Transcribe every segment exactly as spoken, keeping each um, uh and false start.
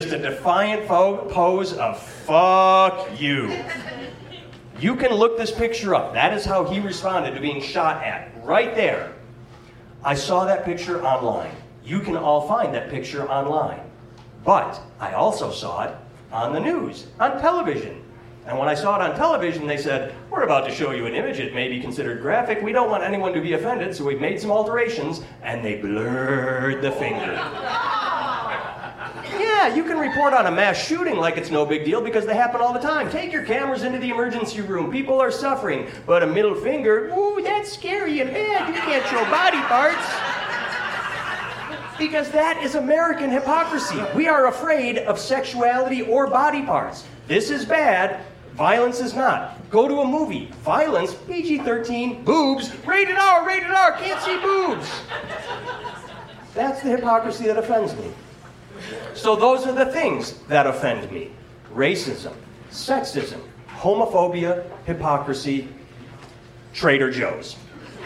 is a defiant fo- pose of fuck you. You can look this picture up. That is how he responded to being shot at, right there. I saw that picture online. You can all find that picture online. But I also saw it on the news, on television. And when I saw it on television, they said, we're about to show you an image. It may be considered graphic. We don't want anyone to be offended, so we've made some alterations. And they blurred the finger. Yeah, you can report on a mass shooting like it's no big deal because they happen all the time. Take your cameras into the emergency room. People are suffering. But a middle finger, ooh, that's scary and bad. You can't show body parts. Because that is American hypocrisy. We are afraid of sexuality or body parts. This is bad. Violence is not. Go to a movie. Violence, P G thirteen, boobs, rated R, rated R, can't see boobs. That's the hypocrisy that offends me. So those are the things that offend me. Racism, sexism, homophobia, hypocrisy, Trader Joe's.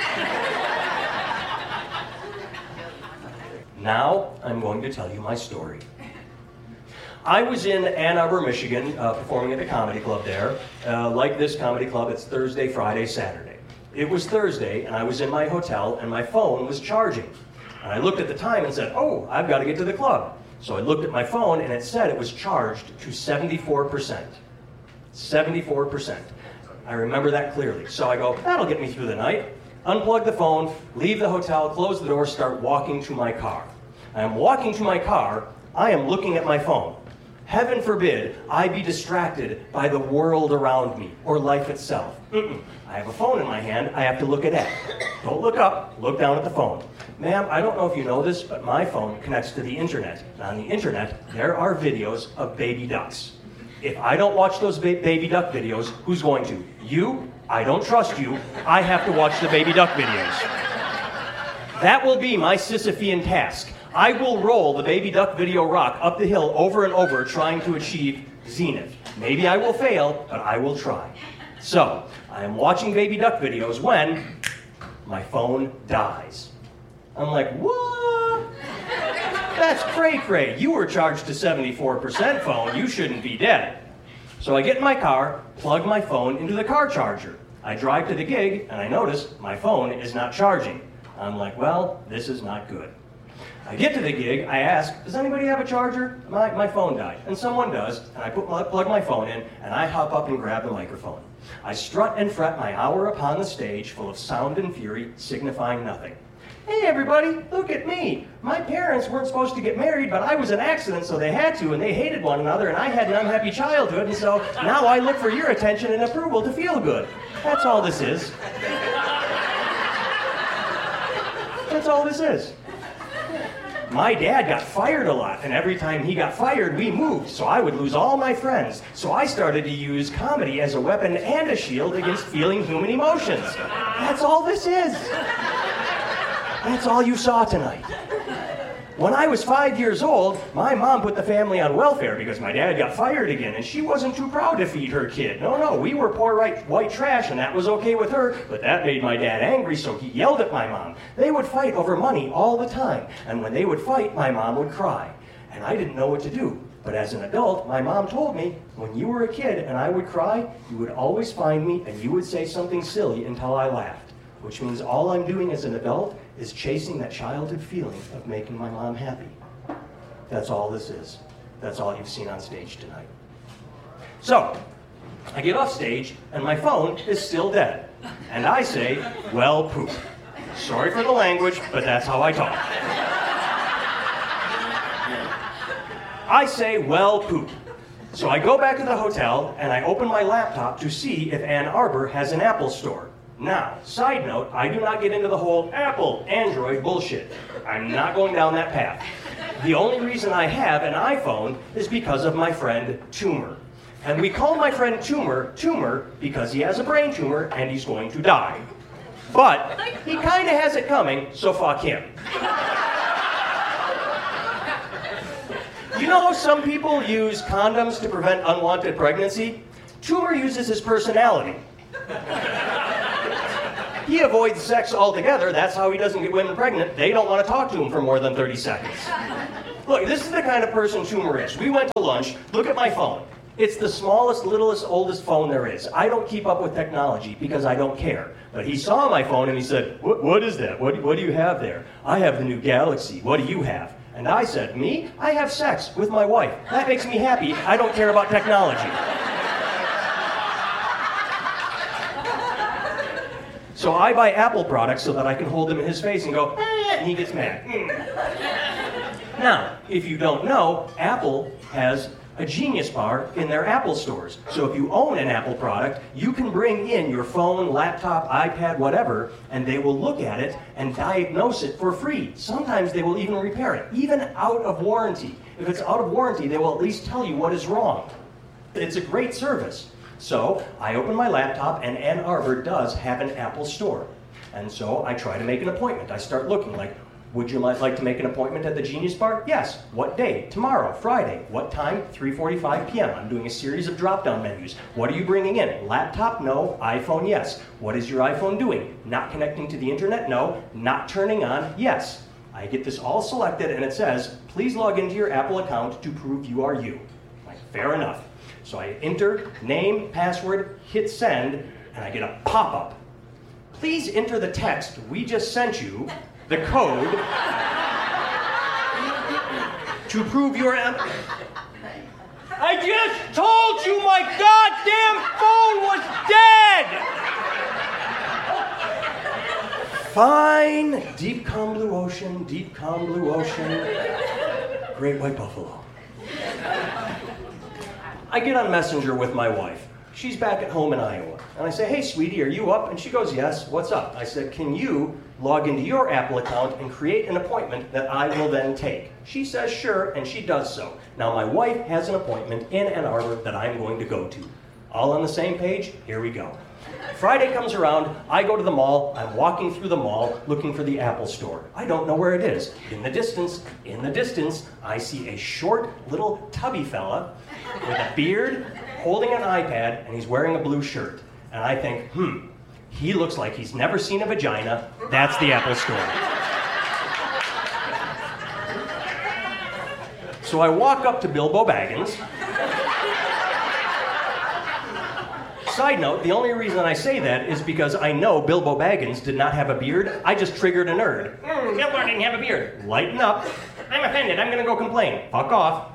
Now I'm going to tell you my story. I was in Ann Arbor, Michigan, uh, performing at the comedy club there. Uh, like this comedy club, it's Thursday, Friday, Saturday. It was Thursday, and I was in my hotel, and my phone was charging. And I looked at the time and said, oh, I've got to get to the club. So I looked at my phone, and it said it was charged to seventy-four percent. seventy-four percent. I remember that clearly. So I go, that'll get me through the night. Unplug the phone, leave the hotel, close the door, start walking to my car. I am walking to my car, I am looking at my phone. Heaven forbid I be distracted by the world around me or life itself. Mm-mm. I have a phone in my hand, I have to look at it. Don't look up, look down at the phone. Ma'am, I don't know if you know this, but my phone connects to the internet. And on the internet, there are videos of baby ducks. If I don't watch those ba- baby duck videos, who's going to? You? I don't trust you. I have to watch the baby duck videos. That will be my Sisyphean task. I will roll the baby duck video rock up the hill over and over trying to achieve zenith. Maybe I will fail, but I will try. So, I am watching baby duck videos when my phone dies. I'm like, what? That's cray-cray. You were charged to seventy-four percent phone. You shouldn't be dead. So I get in my car, plug my phone into the car charger. I drive to the gig, and I notice my phone is not charging. I'm like, well, this is not good. I get to the gig, I ask, does anybody have a charger? My, my phone died. And someone does, and I put my, plug my phone in, and I hop up and grab the microphone. I strut and fret my hour upon the stage, full of sound and fury, signifying nothing. Hey everybody, look at me. My parents weren't supposed to get married, but I was an accident, so they had to, and they hated one another, and I had an unhappy childhood, and so now I look for your attention and approval to feel good. That's all this is. That's all this is. My dad got fired a lot, and every time he got fired, we moved, so I would lose all my friends. So I started to use comedy as a weapon and a shield against feeling human emotions. That's all this is. That's all you saw tonight. When I was five years old, my mom put the family on welfare because my dad got fired again, and she wasn't too proud to feed her kid. No, no, we were poor right, white trash, and that was okay with her, but that made my dad angry, so he yelled at my mom. They would fight over money all the time, and when they would fight, my mom would cry. And I didn't know what to do. But as an adult, my mom told me, when you were a kid and I would cry, you would always find me and you would say something silly until I laughed. Which means all I'm doing as an adult is chasing that childhood feeling of making my mom happy. That's all this is. That's all you've seen on stage tonight. So, I get off stage, and my phone is still dead. And I say, well, poop. Sorry for the language, but that's how I talk. I say, well, poop. So I go back to the hotel, and I open my laptop to see if Ann Arbor has an Apple store. Now, side note, I do not get into the whole Apple, Android bullshit. I'm not going down that path. The only reason I have an iPhone is because of my friend Toomer. And we call my friend Toomer, Toomer, because he has a brain tumor and he's going to die. But he kind of has it coming, so fuck him. You know how some people use condoms to prevent unwanted pregnancy? Toomer uses his personality. He avoids sex altogether. That's how he doesn't get women pregnant. They don't want to talk to him for more than thirty seconds. Look, this is the kind of person Schumer is. We went to lunch. Look at my phone. It's the smallest, littlest, oldest phone there is. I don't keep up with technology because I don't care. But he saw my phone and he said, what, what is that? What, what do you have there? I have the new Galaxy. What do you have? And I said, me? I have sex with my wife. That makes me happy. I don't care about technology. So I buy Apple products so that I can hold them in his face and go, eh, and he gets mad. Mm. Now, if you don't know, Apple has a Genius Bar in their Apple stores. So if you own an Apple product, you can bring in your phone, laptop, iPad, whatever, and they will look at it and diagnose it for free. Sometimes they will even repair it, even out of warranty. If it's out of warranty, they will at least tell you what is wrong. It's a great service. So I open my laptop, and Ann Arbor does have an Apple store. And so I try to make an appointment. I start looking like, would you like to make an appointment at the Genius Bar? Yes. What day? Tomorrow, Friday. What time? three forty-five p.m. I'm doing a series of drop-down menus. What are you bringing in? Laptop? No. iPhone? Yes. What is your iPhone doing? Not connecting to the internet? No. Not turning on? Yes. I get this all selected, and it says, please log into your Apple account to prove you are you. Like, fair enough. So I enter name, password, hit send, and I get a pop-up. Please enter the text we just sent you, the code, to prove your... Am- I just told you my goddamn phone was dead! Fine. Deep, calm blue ocean, deep, calm blue ocean. Great white buffalo. I get on Messenger with my wife. She's back at home in Iowa. And I say, hey, sweetie, are you up? And she goes, yes. What's up? I said, can you log into your Apple account and create an appointment that I will then take? She says, sure, and she does so. Now, my wife has an appointment in Ann Arbor that I'm going to go to. All on the same page? Here we go. Friday comes around, I go to the mall, I'm walking through the mall looking for the Apple store. I don't know where it is. In the distance, in the distance, I see a short little tubby fella with a beard, holding an iPad, and he's wearing a blue shirt. And I think, hmm, he looks like he's never seen a vagina. That's the Apple store. So I walk up to Bilbo Baggins. Side note, the only reason I say that is because I know Bilbo Baggins did not have a beard. I just triggered a nerd. Mm, Bilbo didn't have a beard. Lighten up. I'm offended. I'm going to go complain. Fuck off.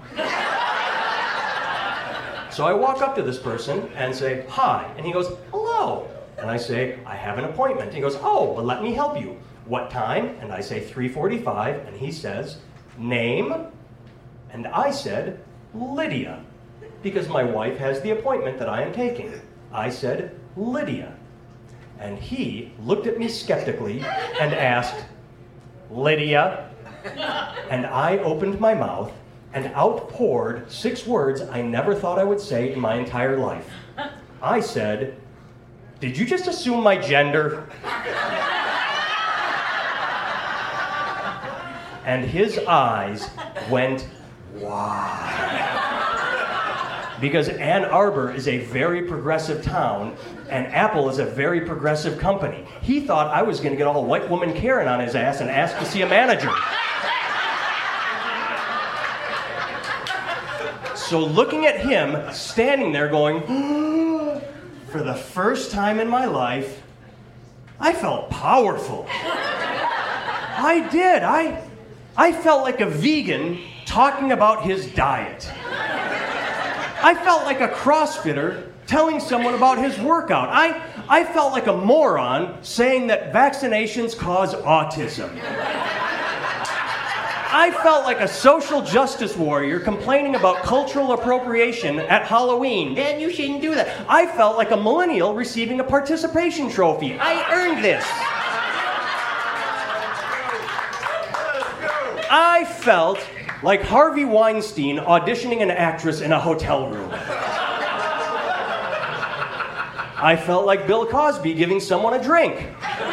So I walk up to this person and say, hi. And he goes, hello. And I say, I have an appointment. He goes, oh, well, let me help you. What time? And I say, three forty-five. And he says, name? And I said, Lydia, because my wife has the appointment that I am taking. I said, Lydia. And he looked at me skeptically and asked, Lydia? And I opened my mouth and outpoured six words I never thought I would say in my entire life. I said, did you just assume my gender? And his eyes went wide. Because Ann Arbor is a very progressive town, and Apple is a very progressive company. He thought I was going to get all white woman Karen on his ass and ask to see a manager. So looking at him, standing there going, for the first time in my life, I felt powerful. I did. I, I felt like a vegan talking about his diet. I felt like a CrossFitter telling someone about his workout. I, I felt like a moron saying that vaccinations cause autism. I felt like a social justice warrior complaining about cultural appropriation at Halloween. Dad, you shouldn't do that. I felt like a millennial receiving a participation trophy. I earned this. I felt like Harvey Weinstein auditioning an actress in a hotel room. I felt like Bill Cosby giving someone a drink.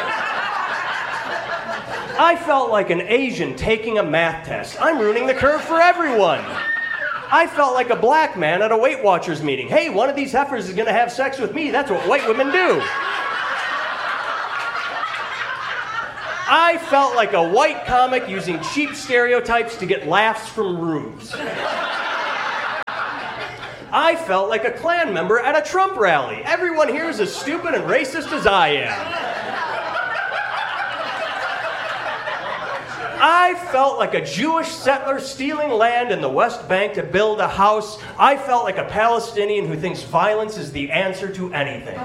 I felt like an Asian taking a math test. I'm ruining the curve for everyone. I felt like a black man at a Weight Watchers meeting. Hey, one of these heifers is going to have sex with me. That's what white women do. I felt like a white comic using cheap stereotypes to get laughs from rubes. I felt like a Klan member at a Trump rally. Everyone here is as stupid and racist as I am. I felt like a Jewish settler stealing land in the West Bank to build a house. I felt like a Palestinian who thinks violence is the answer to anything.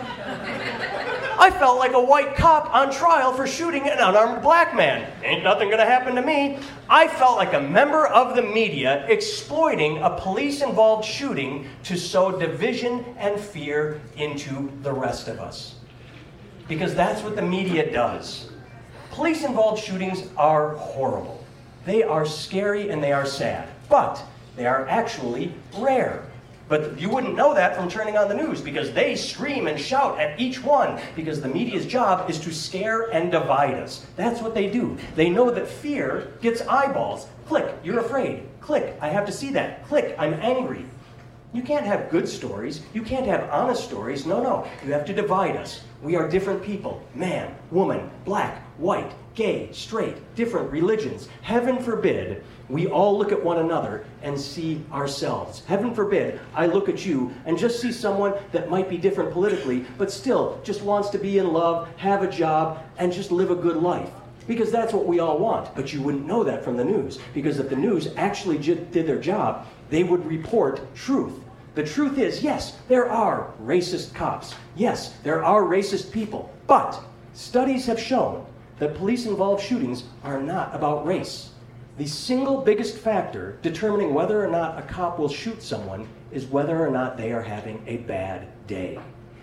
I felt like a white cop on trial for shooting an unarmed black man. Ain't nothing gonna happen to me. I felt like a member of the media exploiting a police-involved shooting to sow division and fear into the rest of us. Because that's what the media does. Police-involved shootings are horrible. They are scary and they are sad, but they are actually rare. But you wouldn't know that from turning on the news because they scream and shout at each one because the media's job is to scare and divide us. That's what they do. They know that fear gets eyeballs. Click, you're afraid. Click, I have to see that. Click, I'm angry. You can't have good stories. You can't have honest stories. No, no. You have to divide us. We are different people. Man, woman, black, white, gay, straight, different religions. Heaven forbid we all look at one another and see ourselves. Heaven forbid I look at you and just see someone that might be different politically, but still just wants to be in love, have a job, and just live a good life. Because that's what we all want. But you wouldn't know that from the news. Because if the news actually j- did their job, they would report truth. The truth is, yes, there are racist cops. Yes, there are racist people. But studies have shown that police-involved shootings are not about race. The single biggest factor determining whether or not a cop will shoot someone is whether or not they are having a bad day,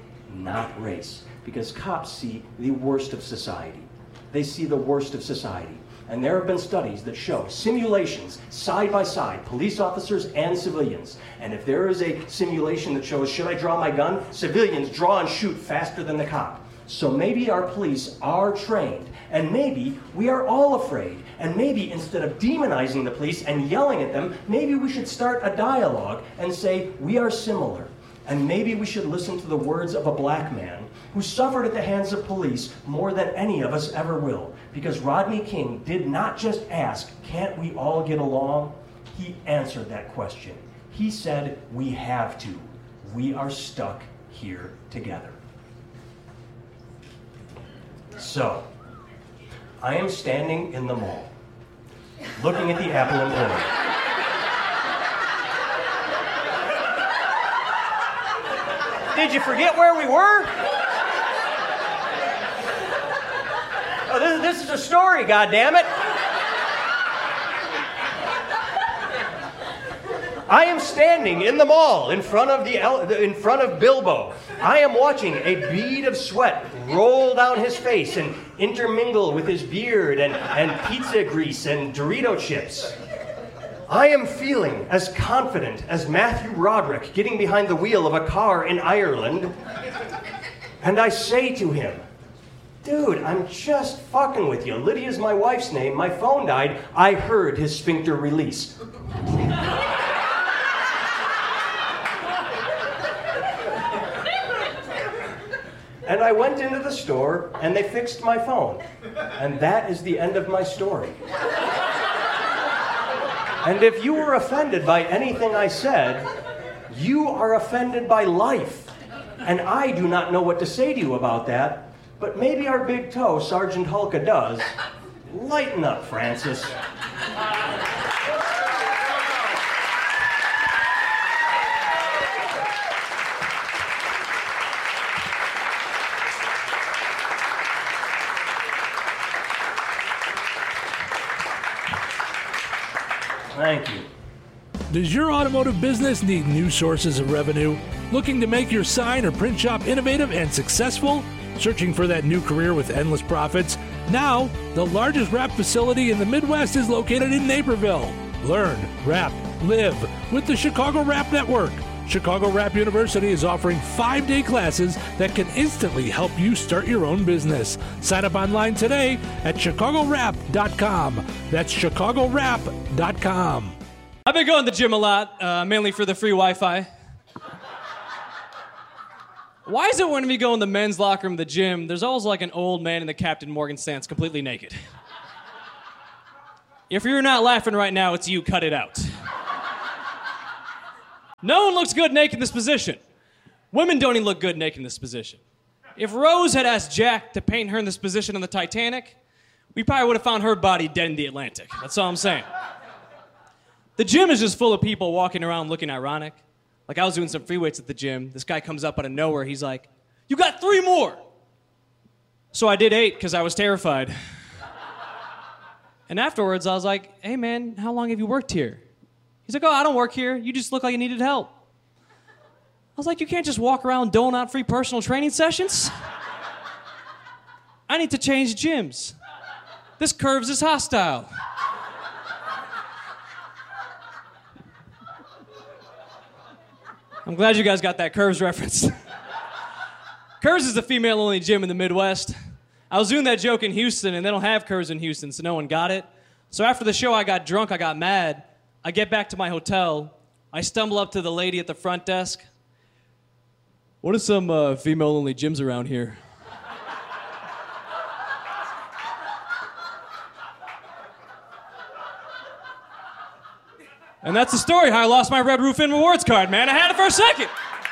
not race. Because cops see the worst of society. They see the worst of society. And there have been studies that show simulations, side by side, police officers and civilians. And if there is a simulation that shows, should I draw my gun? Civilians draw and shoot faster than the cop. So maybe our police are trained, and maybe we are all afraid. And maybe instead of demonizing the police and yelling at them, maybe we should start a dialogue and say, we are similar. And maybe we should listen to the words of a black man who suffered at the hands of police more than any of us ever will. Because Rodney King did not just ask, can't we all get along? He answered that question. He said, we have to. We are stuck here together. So, I am standing in the mall, looking at the Apple employee. Did you forget where we were? Oh, this, this is a story, goddammit. I am standing in the mall in front of the in front of Bilbo. I am watching a bead of sweat roll down his face and intermingle with his beard and, and pizza grease and Dorito chips. I am feeling as confident as Matthew Roderick getting behind the wheel of a car in Ireland. And I say to him, dude, I'm just fucking with you. Lydia's my wife's name. My phone died. I heard his sphincter release. And I went into the store, and they fixed my phone. And that is the end of my story. And if you were offended by anything I said, you are offended by life. And I do not know what to say to you about that, but maybe our big toe, Sergeant Hulka, does. Lighten up, Francis. Thank you. Does your automotive business need new sources of revenue? Looking to make your sign or print shop innovative and successful? Searching for that new career with endless profits? Now, the largest wrap facility in the Midwest is located in Naperville. Learn, wrap, live with the Chicago Wrap Network. Chicago Wrap University is offering five-day classes that can instantly help you start your own business. Sign up online today at chicago wrap dot com. That's chicago wrap dot com. I've been going to the gym a lot, uh, mainly for the free Wi-Fi. Why is it when we go in the men's locker room of the gym, there's always like an old man in the Captain Morgan stance completely naked? If you're not laughing right now, it's you. Cut it out. No one looks good naked in this position. Women don't even look good naked in this position. If Rose had asked Jack to paint her in this position on the Titanic, we probably would have found her body dead in the Atlantic. That's all I'm saying. The gym is just full of people walking around looking ironic. Like, I was doing some free weights at the gym. This guy comes up out of nowhere. He's like, "You got three more." So I did eight because I was terrified. And afterwards, I was like, "Hey, man, how long have you worked here?" He's like, "Oh, I don't work here. You just look like you needed help." I was like, "You can't just walk around doling out free personal training sessions. I need to change gyms. This curves is hostile." I'm glad you guys got that Curves reference. Curves is a female-only gym in the Midwest. I was doing that joke in Houston, and they don't have Curves in Houston, so no one got it. So after the show, I got drunk, I got mad. I get back to my hotel. I stumble up to the lady at the front desk. "What are some uh, female-only gyms around here?" And that's the story, how I lost my Red Roof Inn rewards card, man. I had it for a second.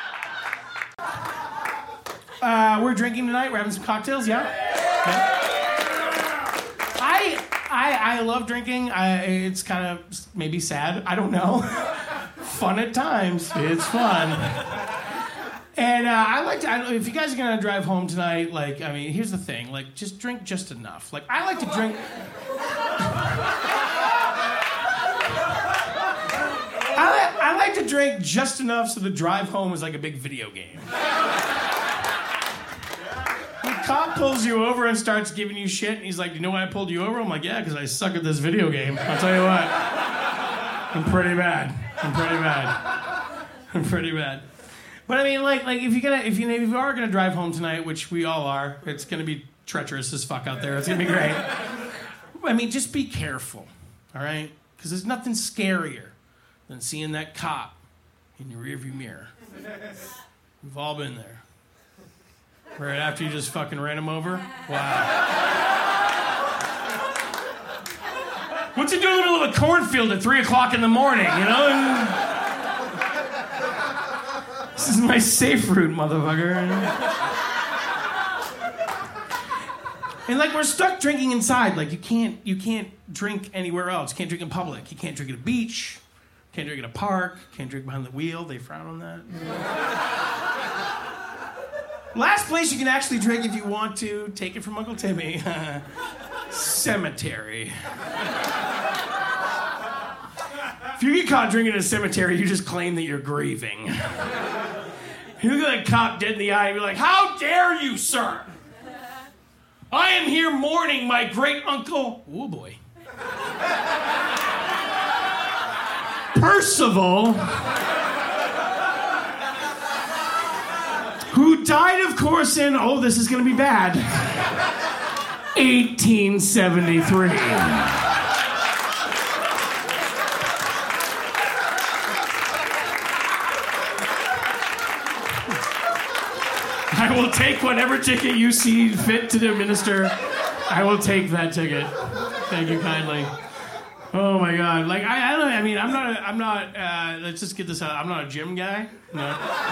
Uh, we're drinking tonight. We're having some cocktails, yeah? yeah. I, I I love drinking. I, it's kind of maybe sad. I don't know. Fun at times. It's fun. And uh, I like to, I, if you guys are going to drive home tonight, like, I mean, here's the thing. Like, just drink just enough. Like, I like to drink... I like, I like to drink just enough so the drive home is like a big video game. The cop pulls you over and starts giving you shit, and he's like, "You know why I pulled you over?" I'm like, "Yeah, because I suck at this video game. I'll tell you what. I'm pretty bad. I'm pretty bad. I'm pretty bad." But I mean, like, like if you're gonna, if you, if you are gonna drive home tonight, which we all are, it's gonna be treacherous as fuck out there. It's gonna be great. I mean, just be careful, all right? Because there's nothing scarier than seeing that cop in your rearview mirror. We've all been there. Right after you just fucking ran him over? Wow. What's he doing in the middle of a cornfield at three o'clock in the morning, you know? And this is my safe route, motherfucker. And like, we're stuck drinking inside. Like, you can't, you can't drink anywhere else. You can't drink in public. You can't drink at a beach. Can't drink at a park. Can't drink behind the wheel. They frown on that. Last place you can actually drink if you want to. Take it from Uncle Timmy. Cemetery. If you get caught drinking in a cemetery, you just claim that you're grieving. You look at a cop dead in the eye and be like, "How dare you, sir? I am here mourning my great uncle." Oh boy. Percival, who died, of course, in, oh, this is going to be bad, eighteen seventy-three. I will take whatever ticket you see fit to administer. I will take that ticket. Thank you kindly. Oh my God! Like I, I don't. I mean, I'm not. A, I'm not. Uh, let's just get this out. I'm not a gym guy. No.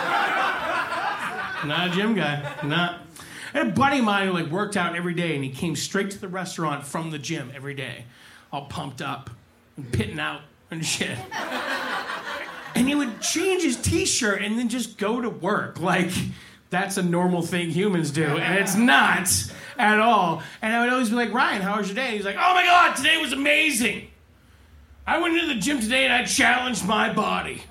Not a gym guy. Not. I had a buddy of mine who like worked out every day, and he came straight to the restaurant from the gym every day, all pumped up and pitting out and shit. And he would change his T-shirt and then just go to work. Like that's a normal thing humans do, and it's not at all. And I would always be like, "Ryan, how was your day?" He's like, "Oh my God, today was amazing. I went into the gym today and I challenged my body.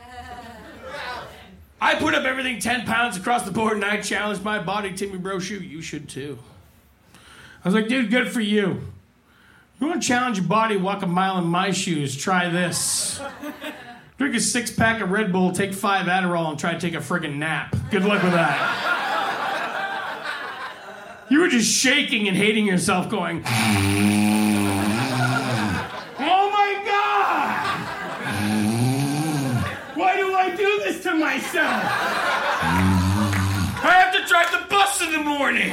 I put up everything ten pounds across the board and I challenged my body." Timmy Brochu, you should too. I was like, "Dude, good for you. You want to challenge your body, walk a mile in my shoes, try this. Drink a six pack of Red Bull, take five Adderall, and try to take a friggin' nap. Good luck with that." You were just shaking and hating yourself going, why do I do this to myself? I have to drive the bus in the morning.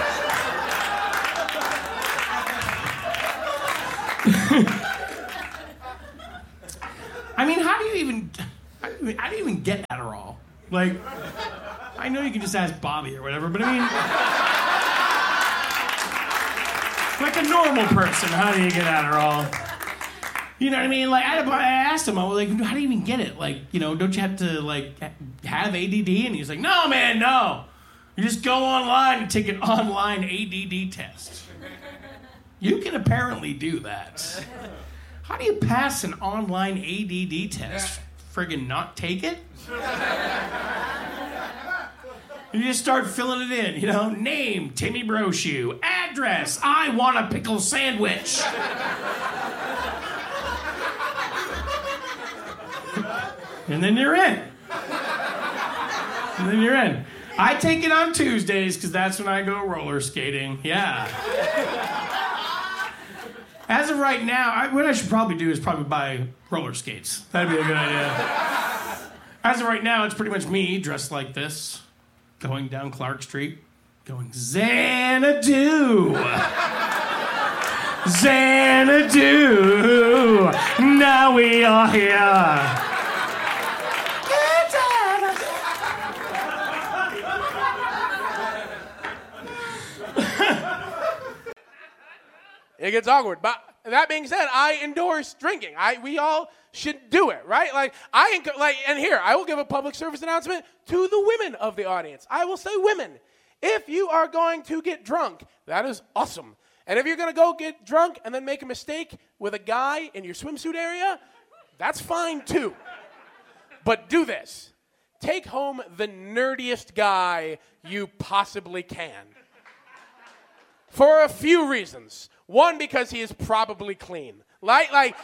I mean, how do you even, how do you, how do you even get Adderall? Like, I know you can just ask Bobby or whatever, but I mean, like a normal person, how do you get Adderall? You know what I mean? Like, I, I asked him, I was like, how do you even get it? Like, you know, don't you have to, like, have A D D? And he's like, no, man, no. You just go online and take an online A D D test. You can apparently do that. How do you pass an online A D D test? Friggin' not take it? You just start filling it in, you know? Name, Timmy Brochu. Address, I want a pickle sandwich. And then you're in. And then you're in. I take it on Tuesdays because that's when I go roller skating. Yeah. As of right now, I, what I should probably do is probably buy roller skates. That'd be a good idea. As of right now, it's pretty much me dressed like this, going down Clark Street, going Xanadu. Xanadu. Now we are here. It gets awkward. But that being said, I endorse drinking. I we all should do it, right? Like I like, and here I will give a public service announcement to the women of the audience. I will say, women, if you are going to get drunk, that is awesome. And if you're going to go get drunk and then make a mistake with a guy in your swimsuit area, that's fine too. But do this: take home the nerdiest guy you possibly can. For a few reasons. One, because he is probably clean. Like, like,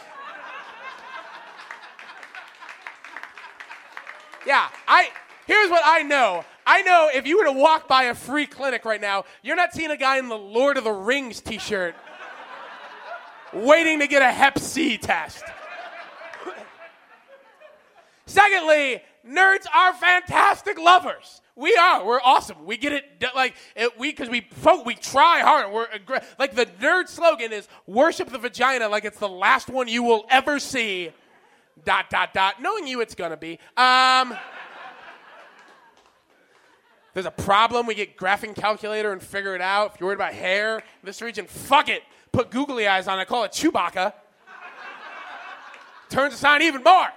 yeah, I, here's what I know. I know if you were to walk by a free clinic right now, you're not seeing a guy in the Lord of the Rings t-shirt waiting to get a hep C test. Secondly, nerds are fantastic lovers. We are. We're awesome. We get it like it, we because we we try hard. We're like the nerd slogan is worship the vagina like it's the last one you will ever see. Dot dot dot. Knowing you, it's gonna be. Um, there's a problem. We get graphing calculator and figure it out. If you're worried about hair in this region, fuck it. Put googly eyes on it. Call it Chewbacca. Turns us on even more.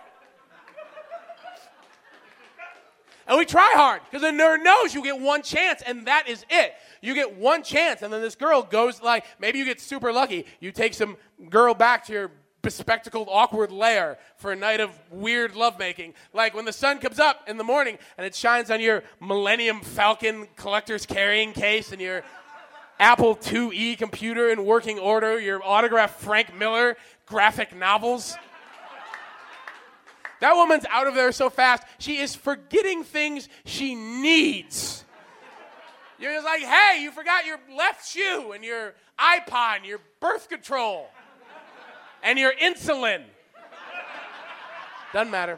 And we try hard, because a nerd knows you get one chance, and that is it. You get one chance, and then this girl goes like, maybe you get super lucky. You take some girl back to your bespectacled, awkward lair for a night of weird lovemaking. Like when the sun comes up in the morning, and it shines on your Millennium Falcon collector's carrying case, and your Apple two E computer in working order, your autographed Frank Miller graphic novels. That woman's out of there so fast, she is forgetting things she needs. You're just like, hey, you forgot your left shoe and your iPod and your birth control and your insulin. Doesn't matter.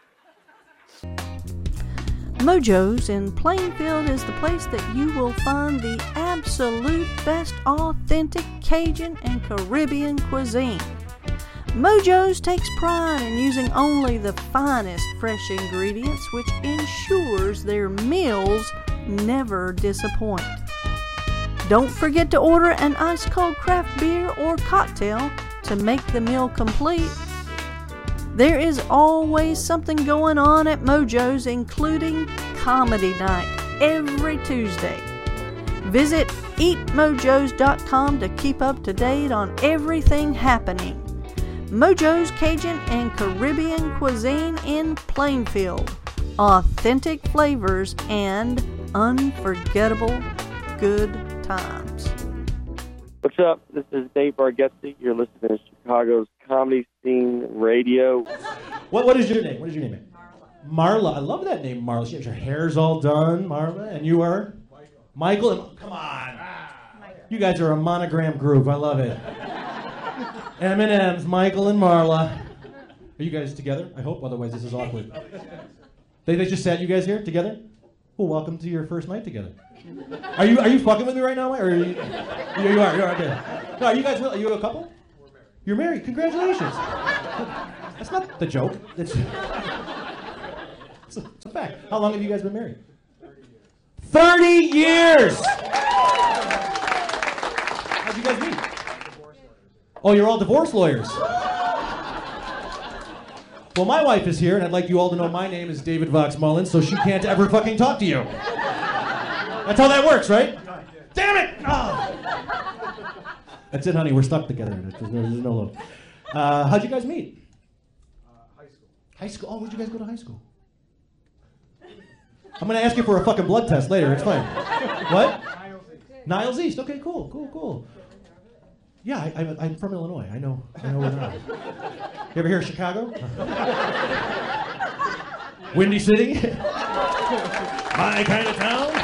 Mojo's in Plainfield is the place that you will find the absolute best authentic Cajun and Caribbean cuisine. Mojo's takes pride in using only the finest fresh ingredients, which ensures their meals never disappoint. Don't forget to order an ice-cold craft beer or cocktail to make the meal complete. There is always something going on at Mojo's, including comedy night every Tuesday. Visit eat mojos dot com to keep up to date on everything happening. Mojo's Cajun and Caribbean cuisine in Plainfield. Authentic flavors and unforgettable good times. What's up? This is Dave Bargatze. You're listening to Chicago's Comedy Scene Radio. What What is your name? What is your name? Marla. Marla. I love that name, Marla. She has her hair's all done, Marla. And you are? Michael. Michael. Come on. You guys are a monogram group. I love it. M and M's, Michael and Marla. Are you guys together? I hope, otherwise this is awkward. They, they just sat you guys here together? Well, welcome to your first night together. Are you are you fucking with me right now, Mike? Or are you, you, you are. You are. Okay. No, are you guys? Are you a couple? We're married. You're married. Congratulations. That's not the joke. That's it's, a, it's a fact. How long have you guys been married? Thirty years. How'd you guys meet? Oh, you're all divorce lawyers. Well, my wife is here, and I'd like you all to know my name is David Vox Mullins, so she can't ever fucking talk to you. That's how that works, right? Damn it! Oh. That's it, honey. We're stuck together. There's no, there's no love. Uh, how'd you guys meet? Uh, high school. High school? Oh, where'd you guys go to high school? I'm going to ask you for a fucking blood test later. It's fine. What? Niles East. Niles East. Okay, cool, cool, cool. Yeah, I, I, I'm from Illinois. I know. I know where they're at. You ever hear of Chicago? Windy City? My kind of town?